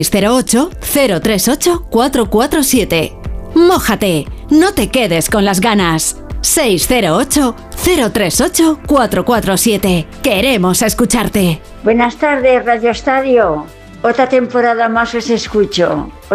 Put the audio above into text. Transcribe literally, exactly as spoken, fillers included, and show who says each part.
Speaker 1: cero ocho, cero tres ocho, cuatro cuatro siete. Mójate, no te quedes con las ganas. seis cero ocho, cero tres ocho, cuatro cuatro siete. Queremos escucharte.
Speaker 2: Buenas tardes, Radio Estadio. Otra temporada más os escucho.